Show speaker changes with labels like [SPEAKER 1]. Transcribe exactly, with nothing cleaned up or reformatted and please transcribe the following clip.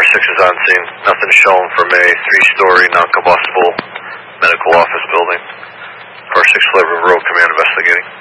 [SPEAKER 1] six is on scene. Nothing shown from a three-story, non-combustible medical office building. Car six, Flavor Road, Command investigating.